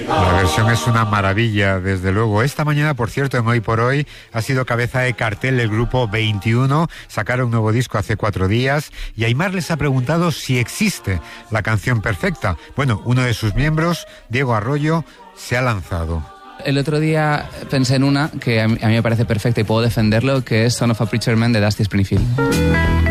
La versión es una maravilla, desde luego. Esta mañana, por cierto, en Hoy por Hoy, ha sido cabeza de cartel del grupo 21. Sacaron un nuevo disco hace 4 días y Aimar les ha preguntado si existe la canción perfecta. Bueno, uno de sus miembros, Diego Arroyo, se ha lanzado. El otro día pensé en una que a mí me parece perfecta y puedo defenderlo, que es Son of a Preacher Man de Dusty Springfield.